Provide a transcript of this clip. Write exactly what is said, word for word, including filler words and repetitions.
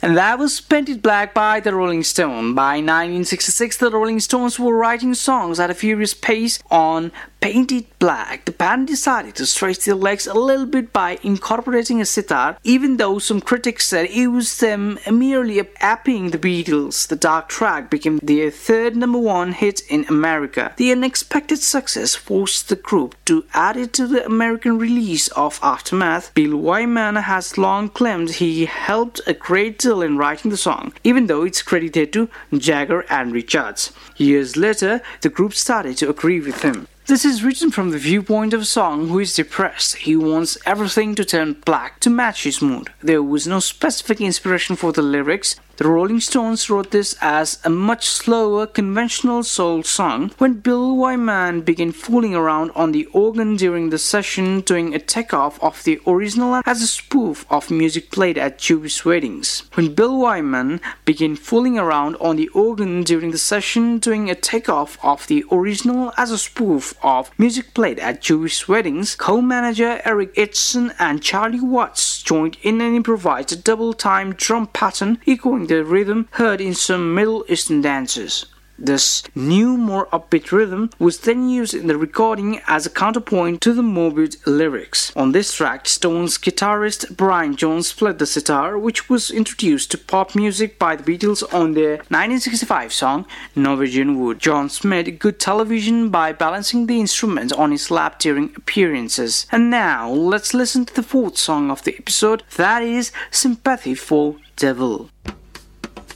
And that was Painted Black by the Rolling Stones. By nineteen sixty-six, the Rolling Stones were writing songs at a furious pace on Painted Black. The band decided to stretch their legs a little bit by incorporating a sitar, even though some critics said it was them merely apping the Beatles. The dark track became their third number one hit in America. The unexpected success forced the group to add it to the American release of Aftermath. Bill Wyman has long claimed he helped a great deal in writing the song, even though it's credited to Jagger and Richards. Years later, the group started to agree with him. This is written from the viewpoint of a song who is depressed. He wants everything to turn black to match his mood. There was no specific inspiration for the lyrics. The Rolling Stones wrote this as a much slower, conventional soul song. When Bill Wyman began fooling around on the organ during the session, doing a takeoff of the original as a spoof of music played at Jewish weddings. When Bill Wyman began fooling around on the organ during the session, doing a takeoff of the original as a spoof of music played at Jewish weddings, co-manager Eric Edson and Charlie Watts joined in and improvised a double-time drum pattern echoing the rhythm heard in some Middle Eastern dances. This new, more upbeat rhythm was then used in the recording as a counterpoint to the morbid lyrics. On this track, Stones guitarist Brian Jones played the sitar, which was introduced to pop music by the Beatles on their nineteen sixty-five song Norwegian Wood. Jones made good television by balancing the instrument on his lap during appearances. And now, let's listen to the fourth song of the episode, that is Sympathy for Devil.